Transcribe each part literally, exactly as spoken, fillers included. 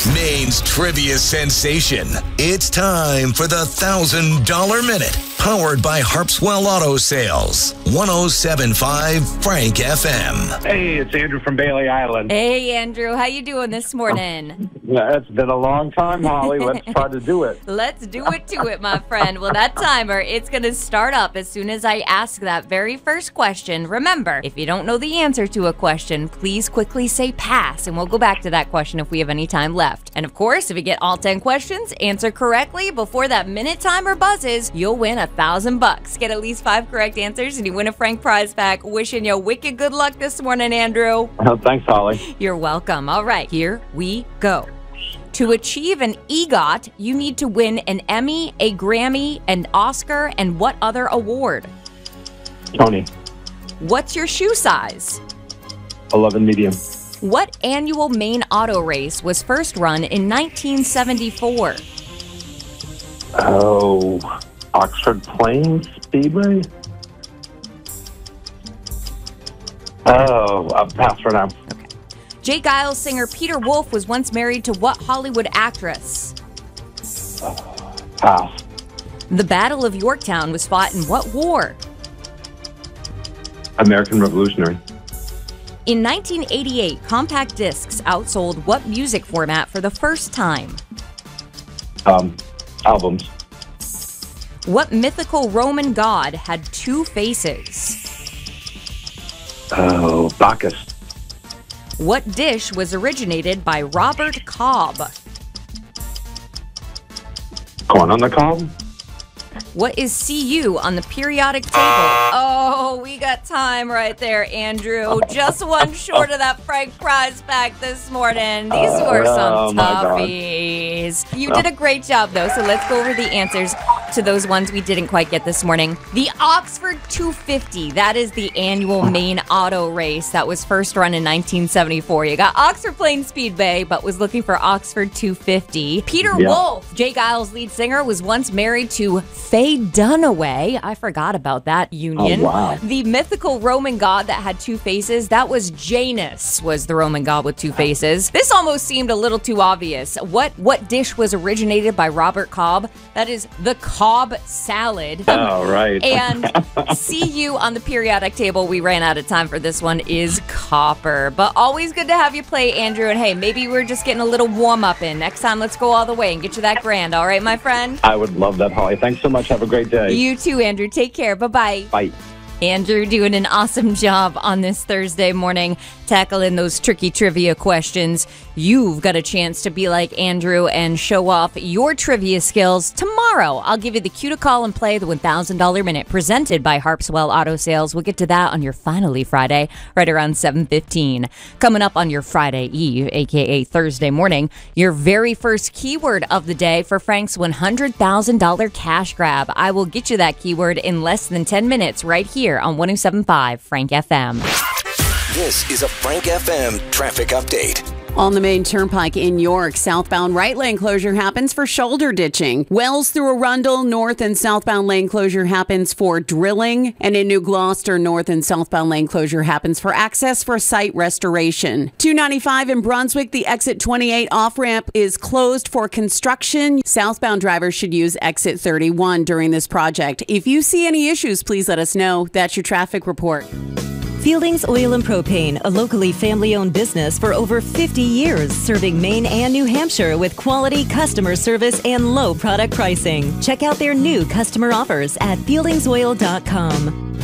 Maine's trivia sensation. It's time for the one thousand dollars Minute, powered by Harpswell Auto Sales. one oh seven point five Frank F M. Hey, it's Andrew from Bailey Island. Hey, Andrew. How you doing this morning? Yeah, it's been a long time, Holly. Let's try to do it. Let's do it to it, my friend. Well, that timer, it's going to start up as soon as I ask that very first question. Remember, if you don't know the answer to a question, please quickly say pass, and we'll go back to that question if we have any time left. And of course, if you get all ten questions, answer correctly before that minute timer buzzes, you'll win a thousand bucks. Get at least five correct answers, and you win a Frank prize pack. Wishing you wicked good luck this morning, Andrew. Oh, thanks, Holly. You're welcome. All right, here we go. To achieve an EGOT, you need to win an Emmy, a Grammy, an Oscar, and what other award? Tony, What's your shoe size? eleven medium. What annual Maine auto race was first run in nineteen seventy-four? Oh, Oxford Plains Speedway? Oh, uh, pass for now. Jay Giles singer Peter Wolf was once married to what Hollywood actress? Pass. The Battle of Yorktown was fought in what war? American Revolutionary. In nineteen eighty-eight, compact discs outsold what music format for the first time? Um, albums. What mythical Roman god had two faces? Oh, Bacchus. What dish was originated by Robert Cobb? Corn on the cob? What is C U on the periodic table? Oh, we got time right there, Andrew. Just one short of that Frank prize pack this morning. These were Oh, some my God. toughies. You did a great job, though, so let's go over the answers to those ones we didn't quite get this morning. The Oxford two fifty, that is the annual Maine auto race that was first run in nineteen seventy-four. You got Oxford Plains Speedway, but was looking for Oxford two fifty. Peter Yeah. Wolf, Jay Giles' lead singer, was once married to Faye Dunaway. I forgot about that union. Oh, wow. The mythical Roman god that had two faces, that was Janus, was the Roman god with two faces. This almost seemed a little too obvious. What what dish was originated by Robert Cobb? That is the Cobb salad. Oh, right. And C U on the periodic table, we ran out of time for this one, is copper. But always good to have you play, Andrew. And hey, maybe we're just getting a little warm-up in. Next time, let's go all the way and get you that grand. All right, my friend? I would love that, Holly. Thanks so much. Have a great day. You too, Andrew. Take care. Bye-bye. Bye. Andrew doing an awesome job on this Thursday morning, tackling those tricky trivia questions. You've got a chance to be like Andrew and show off your trivia skills tomorrow. I'll give you the cue to call and play the one thousand dollars Minute presented by Harpswell Auto Sales. We'll get to that on your Finally Friday right around seven fifteen. Coming up on your Friday Eve, a k a. Thursday morning, your very first keyword of the day for Frank's one hundred thousand dollars cash grab. I will get you that keyword in less than ten minutes right here on one oh seven point five Frank F M. This is a Frank F M traffic update. On the main turnpike in York, southbound right lane closure happens for shoulder ditching. Wells through Arundel, north and southbound lane closure happens for drilling. And in New Gloucester, north and southbound lane closure happens for access for site restoration. two ninety-five in Brunswick, the exit twenty-eight off-ramp is closed for construction. Southbound drivers should use exit thirty-one during this project. If you see any issues, please let us know. That's your traffic report. Fieldings Oil and Propane, a locally family-owned business for over fifty years, serving Maine and New Hampshire with quality customer service and low product pricing. Check out their new customer offers at fieldings oil dot com.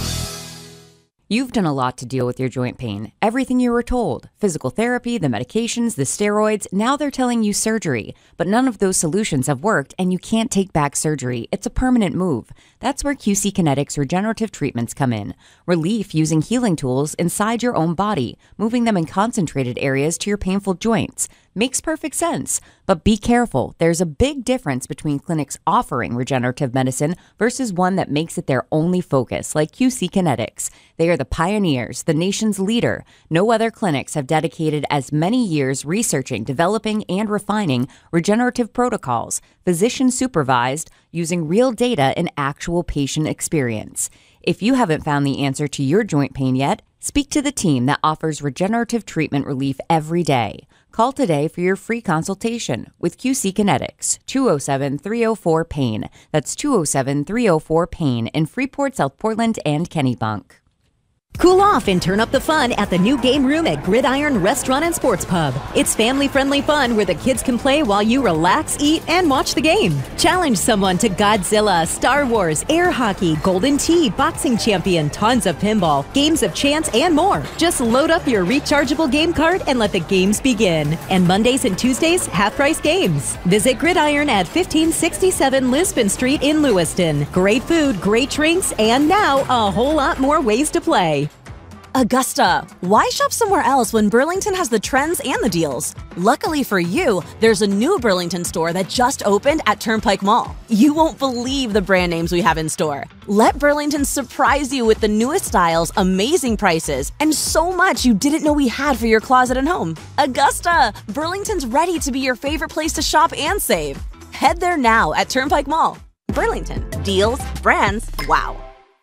You've done a lot to deal with your joint pain. Everything you were told. Physical therapy, the medications, the steroids. Now they're telling you surgery. But none of those solutions have worked, and you can't take back surgery. It's a permanent move. That's where Q C Kinetics regenerative treatments come in. Relief using healing tools inside your own body, moving them in concentrated areas to your painful joints. Makes perfect sense. But be careful. There's a big difference between clinics offering regenerative medicine versus one that makes it their only focus, like Q C Kinetics. They are the pioneers, the nation's leader. No other clinics have dedicated as many years researching, developing, and refining regenerative protocols, physician supervised, using real data and actual patient experience. If you haven't found the answer to your joint pain yet, speak to the team that offers regenerative treatment relief every day. Call today for your free consultation with Q C Kinetics, two oh seven, three oh four, PAIN. That's two oh seven, three oh four, PAIN in Freeport, South Portland, and Kennebunk. Cool off and turn up the fun at the new game room at Gridiron Restaurant and Sports Pub. It's family-friendly fun where the kids can play while you relax, eat, and watch the game. Challenge someone to Godzilla, Star Wars, air hockey, Golden Tee, boxing champion, tons of pinball, games of chance, and more. Just load up your rechargeable game card and let the games begin. And Mondays and Tuesdays, half-price games. Visit Gridiron at fifteen sixty-seven Lisbon Street in Lewiston. Great food, great drinks, and now a whole lot more ways to play. Augusta, why shop somewhere else when Burlington has the trends and the deals? Luckily for you, there's a new Burlington store that just opened at Turnpike Mall. You won't believe the brand names we have in store. Let Burlington surprise you with the newest styles, amazing prices, and so much you didn't know we had for your closet and home. Augusta, Burlington's ready to be your favorite place to shop and save. Head there now at Turnpike Mall. Burlington, deals, brands, wow.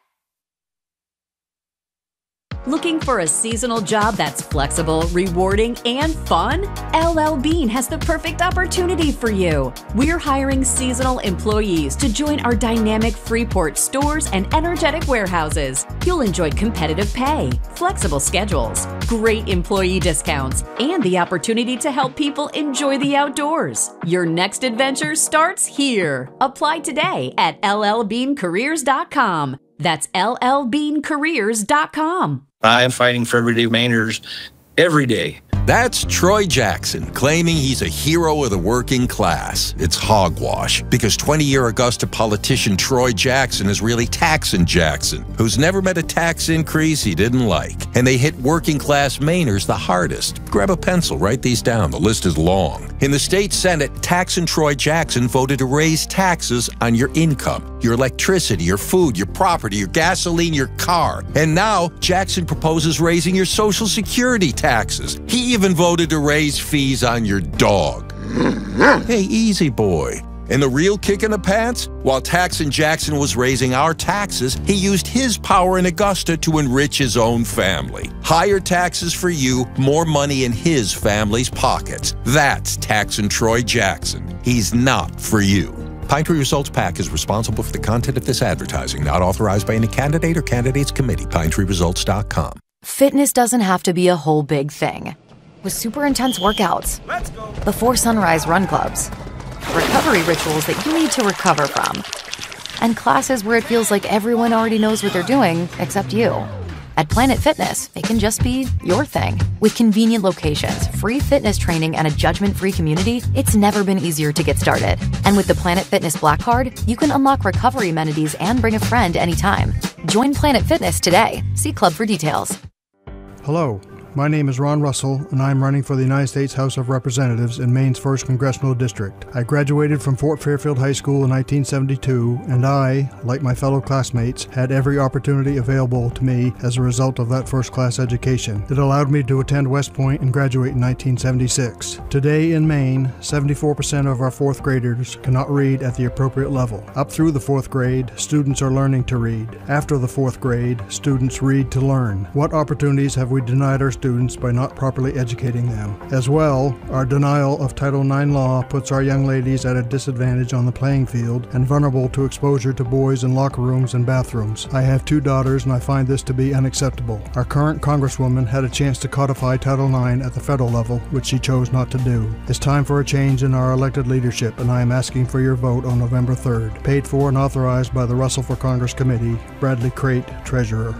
Looking for a seasonal job that's flexible, rewarding, and fun? L L Bean has the perfect opportunity for you. We're hiring seasonal employees to join our dynamic Freeport stores and energetic warehouses. You'll enjoy competitive pay, flexible schedules, great employee discounts, and the opportunity to help people enjoy the outdoors. Your next adventure starts here. Apply today at L L bean careers dot com. That's L L bean careers dot com. I am fighting for everyday Mainers every day. That's Troy Jackson, claiming he's a hero of the working class. It's hogwash, because twenty-year Augusta politician Troy Jackson is really Taxin' Jackson, who's never met a tax increase he didn't like. And they hit working class Mainers the hardest. Grab a pencil, write these down. The list is long. In the state Senate, Taxin' Troy Jackson voted to raise taxes on your income, your electricity, your food, your property, your gasoline, your car. And now, Jackson proposes raising your Social Security taxes. He even voted to raise fees on your dog. Hey, easy boy. And the real kick in the pants? While Taxin' Jackson was raising our taxes, he used his power in Augusta to enrich his own family. Higher taxes for you, more money in his family's pockets. That's Taxin' Troy Jackson. He's not for you. Pine Tree Results PAC is responsible for the content of this advertising, not authorized by any candidate or candidates committee. pine tree results dot com. Fitness doesn't have to be a whole big thing. With super intense workouts, before sunrise run clubs, recovery rituals that you need to recover from, and classes where it feels like everyone already knows what they're doing except you. At Planet Fitness, it can just be your thing. With convenient locations, free fitness training, and a judgment-free community, it's never been easier to get started. And with the Planet Fitness Black Card, you can unlock recovery amenities and bring a friend anytime. Join Planet Fitness today. See Club for details. Hello. My name is Ron Russell, and I am running for the United States House of Representatives in Maine's first Congressional District. I graduated from Fort Fairfield High School in nineteen seventy-two, and I, like my fellow classmates, had every opportunity available to me as a result of that first-class education. It allowed me to attend West Point and graduate in nineteen seventy-six. Today in Maine, seventy-four percent of our fourth graders cannot read at the appropriate level. Up through the fourth grade, students are learning to read. After the fourth grade, students read to learn. What opportunities have we denied our students by not properly educating them? As well, our denial of Title nine law puts our young ladies at a disadvantage on the playing field and vulnerable to exposure to boys in locker rooms and bathrooms. I have two daughters, and I find this to be unacceptable. Our current Congresswoman had a chance to codify Title nine at the federal level, which she chose not to do. It's time for a change in our elected leadership, and I am asking for your vote on November third. Paid for and authorized by the Russell for Congress Committee, Bradley Crate, Treasurer.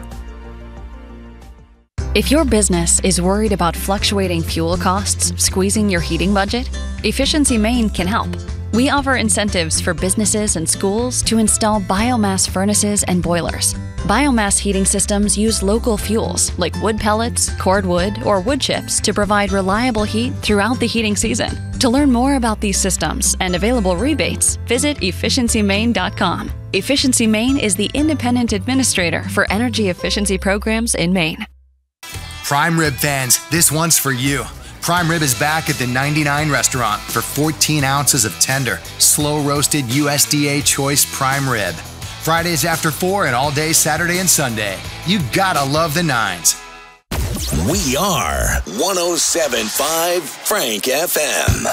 If your business is worried about fluctuating fuel costs squeezing your heating budget, Efficiency Maine can help. We offer incentives for businesses and schools to install biomass furnaces and boilers. Biomass heating systems use local fuels like wood pellets, cordwood, or wood chips to provide reliable heat throughout the heating season. To learn more about these systems and available rebates, visit efficiency maine dot com. Efficiency Maine is the independent administrator for energy efficiency programs in Maine. Prime Rib fans, this one's for you. Prime Rib is back at the ninety-nine restaurant for fourteen ounces of tender, slow-roasted U S D A choice prime rib. Fridays after four and all day Saturday and Sunday. You gotta love the nines. We are one oh seven point five Frank F M.